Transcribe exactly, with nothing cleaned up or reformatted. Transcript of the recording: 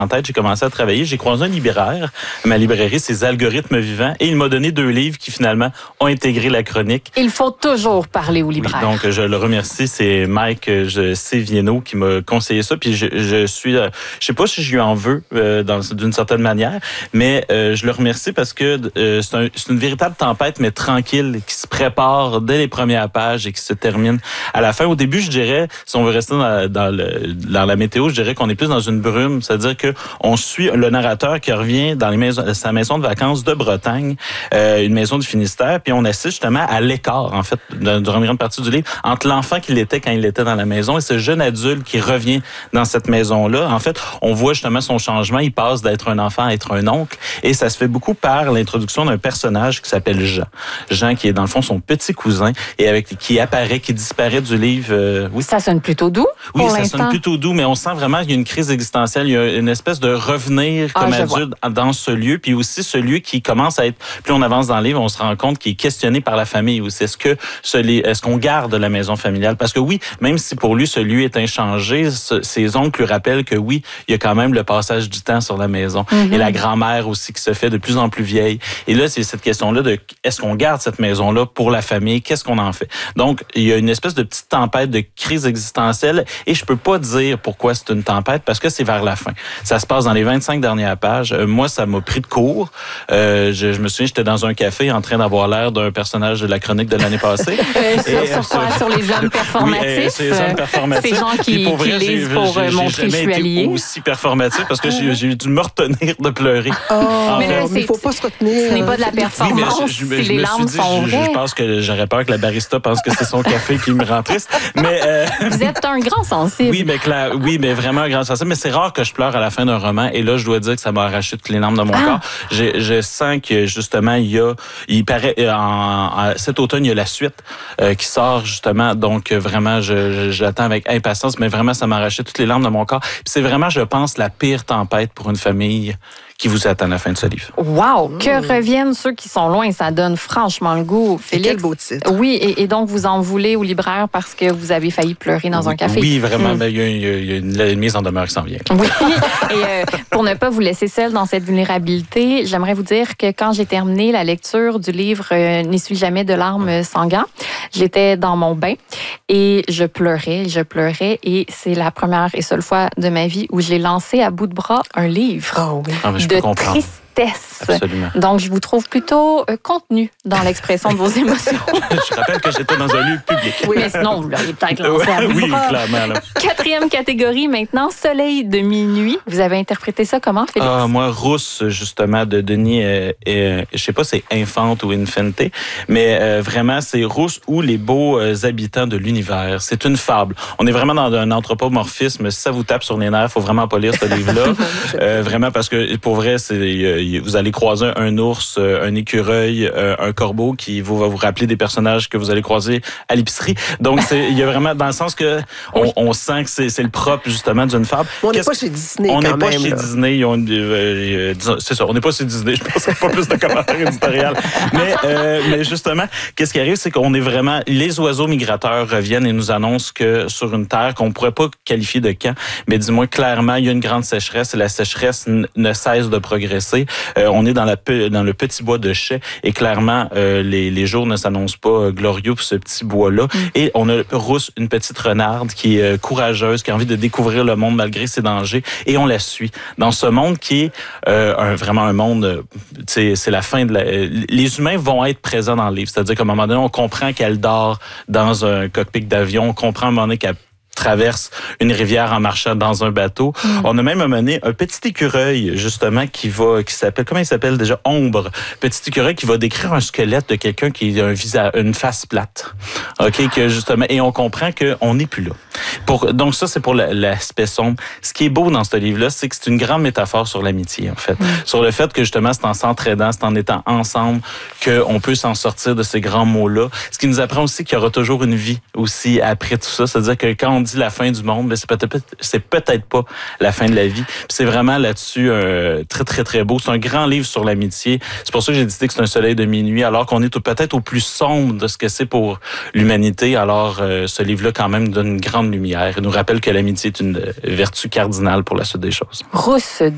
en tête, j'ai commencé à travailler. J'ai croisé un libraire. Ma librairie, c'est Algorithmes vivants. Et il m'a donné deux livres qui, finalement, ont intégré la chronique. Il faut toujours parler au libraire. Oui, donc, je le remercie. C'est Mike Sévieno qui m'a conseillé ça. Puis, je, je suis... Euh, je sais pas si je lui en veux euh, dans, d'une certaine manière, mais euh, je le remercie parce que euh, c'est, un, c'est une véritable tempête, mais tranquille, qui se prépare dès les premières pages et qui se termine à la fin. Au début, je dirais, si on veut rester dans, dans, le, dans la météo, je dirais qu'on est plus dans une brume, c'est-à-dire que on suit le narrateur qui revient dans les maisons, sa maison de vacances de Bretagne, euh, une maison du Finistère, puis on assiste justement à l'écart, en fait, durant une grande partie du livre, entre l'enfant qu'il était quand il était dans la maison et ce jeune adulte qui revient dans cette maison-là. En fait, on voit justement son changement, il passe d'être un enfant à être un oncle, et ça se fait beaucoup par l'introduction d'un personnage qui s'appelle Jean. Jean qui est dans le fond son petit cousin, et avec qui apparaît, qui disparaît du livre. Euh, oui. Ça sonne plutôt doux. Oui, pour ça l'instant. sonne plutôt doux, mais on sent vraiment qu'il y a une crise existentielle, il y a une espèce de revenir comme ah, adulte dans ce lieu, puis aussi ce lieu qui commence à être, plus on avance dans le livre, on se rend compte qu'il est questionné par la famille aussi. Est-ce que ce, est-ce qu'on garde la maison familiale? Parce que oui, même si pour lui ce lieu est inchangé, ce, ses oncles lui rappellent que oui, il y a quand même le passage du temps sur la maison. Mm-hmm. Et la grand-mère aussi qui se fait de plus en plus vieille. Et là, c'est cette question-là de est-ce qu'on garde cette maison-là pour la famille? Qu'est-ce qu'on en fait? Donc, il y a une espèce de petite tempête de crise existentielle, et je peux pas dire pourquoi c'est une tempête parce que c'est vers la fin. Ça se passe dans les vingt-cinq dernières pages. Euh, moi, ça m'a pris de court. Euh, je, je me souviens, j'étais dans un café en train d'avoir l'air d'un personnage de la chronique de l'année passée. euh, sur, et, sur quoi? Sur les hommes performatifs? Oui, euh, sur les hommes performatifs. Ces gens qui, pour vrai, qui lisent j'ai, pour j'ai, montrer j'ai je suis allié. Aussi performatif parce que j'ai, j'ai dû me retenir de pleurer. Oh, mais là, il faut pas se retenir. Ce n'est pas de la performance. Oui, je, je, si je les me larmes suis dit, sont je, vraies. je pense que j'aurais peur que la barista pense que c'est son café qui me rend triste. Mais euh, vous êtes un grand sensible. Oui, mais clair, oui, mais vraiment un grand sensible. Mais c'est rare que je pleure à la fin d'un roman. Et là, je dois dire que ça m'a arraché toutes les larmes de mon ah. corps. Je, je sens que justement, il y a, il paraît, en, en, cet automne, il y a la suite euh, qui sort justement. Donc vraiment, je, je, j'attends avec impatience. Mais vraiment, ça m'a arraché toutes les larmes de mon corps. Puis c'est vraiment, je pense, la pire tempête pour une famille qui vous attend à la fin de ce livre. Wow! Mmh. Que reviennent ceux qui sont loin. Ça donne franchement le goût. Félix, quel beau titre. Oui, et, et donc vous en voulez au libraire parce que vous avez failli pleurer dans un café. Oui, vraiment. Mmh. Ben, il y a, il y a une, une mise en demeure qui s'en vient. Oui. Et euh, pour ne pas vous laisser seule dans cette vulnérabilité, j'aimerais vous dire que quand j'ai terminé la lecture du livre euh, N'y suis jamais de larmes sanguin, j'étais dans mon bain et je pleurais, je pleurais. Et c'est la première et seule fois de ma vie où j'ai lancé à bout de bras un livre. Oh oui. Ah, mais je de peux comprendre. tristesse. Absolument. Donc, je vous trouve plutôt euh, contenu dans l'expression de vos émotions. Je rappelle que j'étais dans un lieu public. Oui, mais sinon, vous l'auriez peut-être lancé à bout de Oui, bras. clairement. Là. Quatrième catégorie maintenant, Soleil de minuit. Vous avez interprété ça comment, Félix? Ah, moi, Rousse, justement, de Denis, euh, euh, je sais pas c'est Infante ou Infante, mais euh, vraiment, c'est Rousse ou les beaux euh, habitants de l'univers. C'est une fable. On est vraiment dans un anthropomorphisme. Si ça vous tape sur les nerfs, faut vraiment pas lire ce livre-là. euh, vraiment, parce que pour vrai, c'est euh, vous allez croiser un ours, un écureuil, un corbeau qui vous va vous rappeler des personnages que vous allez croiser à l'épicerie. Donc, c'est, il y a vraiment, dans le sens que on, oui. on sent que c'est, c'est le propre, justement, d'une fable. On n'est pas chez Disney, On n'est pas même, chez là. Disney. Ils ont une, euh, euh, c'est ça, on n'est pas chez Disney. Je pense qu'il n'y a pas plus de commentaires éditoriaux. Mais, euh, mais justement, qu'est-ce qui arrive, c'est qu'on est vraiment... Les oiseaux migrateurs reviennent et nous annoncent que sur une terre qu'on ne pourrait pas qualifier de camp, mais dis-moi clairement, il y a une grande sécheresse et la sécheresse n- ne cesse de progresser. Euh, on est dans, la, dans le petit bois de chais et clairement, euh, les, les jours ne s'annoncent pas euh, glorieux pour ce petit bois-là. Mm. Et on a Rousse, une petite renarde qui est euh, courageuse, qui a envie de découvrir le monde malgré ses dangers, et on la suit dans ce monde qui est euh, un, vraiment un monde, euh, c'est, c'est la fin de la... Euh, les humains vont être présents dans le livre, c'est-à-dire qu'à un moment donné, on comprend qu'elle dort dans un cockpit d'avion, on comprend à un moment donné qu'elle traverse une rivière en marchant dans un bateau. Mm. On a même mené un petit écureuil, justement, qui va, qui s'appelle, comment il s'appelle déjà? Ombre. Petit écureuil qui va décrire un squelette de quelqu'un qui a un visage, une face plate. OK? Que justement, et on comprend qu'on n'est plus là. Pour, donc ça, c'est pour la, l'aspect sombre. Ce qui est beau dans ce livre-là, c'est que c'est une grande métaphore sur l'amitié, en fait. Mm. Sur le fait que, justement, c'est en s'entraidant, c'est en étant ensemble qu'on peut s'en sortir de ces grands mots-là. Ce qui nous apprend aussi qu'il y aura toujours une vie aussi après tout ça. C'est-à-dire que quand on dit la fin du monde, mais c'est peut-être, c'est peut-être pas la fin de la vie. Puis c'est vraiment là-dessus euh, très, très, très beau. C'est un grand livre sur l'amitié. C'est pour ça que j'ai décidé que c'est un soleil de minuit, alors qu'on est peut-être au plus sombre de ce que c'est pour l'humanité. Alors, euh, ce livre-là, quand même, donne une grande lumière et nous rappelle que l'amitié est une vertu cardinale pour la suite des choses. Rousse